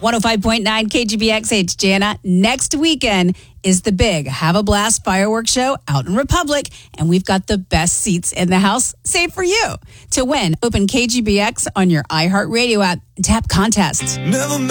105.9 KGBX, it's Jana. Next weekend is the big Have a Blast fireworks show out in Republic, and we've got the best seats in the house saved for you. To win, open KGBX on your iHeartRadio app and tap contests.